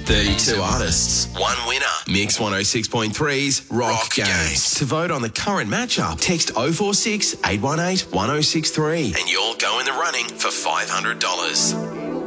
32 artists, one winner. Mix 106.3's Rock Games. To vote on the current matchup, text 046 818 1063 and you'll go in the running for $500.